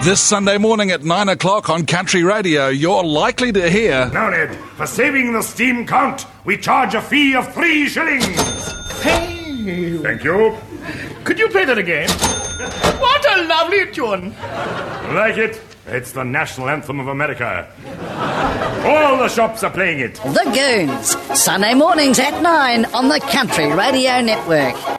This Sunday morning at 9 o'clock on Country Radio, you're likely to hear... Now, Ned, for saving the steam count, we charge a fee of 3 shillings. Hey! Thank you. Could you play that again? What a lovely tune. Like it? It's the national anthem of America. All the shops are playing it. The Goons, Sunday mornings at 9 on the Country Radio Network.